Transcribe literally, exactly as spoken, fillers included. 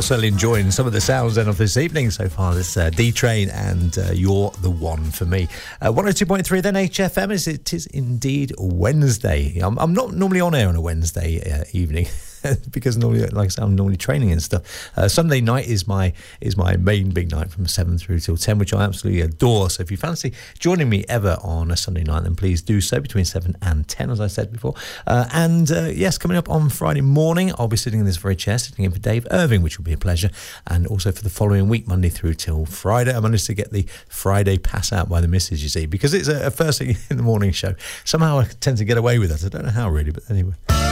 certainly enjoying some of the sounds then of this evening so far. This uh, D-Train and uh, You're the One for Me. Uh, one oh two point three then H F M, as it is indeed Wednesday. I'm, I'm not normally on air on a Wednesday uh, evening. Because normally, like I said, I'm normally training and stuff. Uh, Sunday night is my is my main big night from seven through till ten, which I absolutely adore. So if you fancy joining me ever on a Sunday night, then please do so between seven and ten, as I said before. Uh, and uh, yes, coming up on Friday morning, I'll be sitting in this very chair, sitting in for Dave Irving, which will be a pleasure. And also for the following week, Monday through till Friday. I managed to get the Friday pass out by the missus, you see, because it's a, a first thing in the morning show. Somehow I tend to get away with that. I don't know how really, but anyway.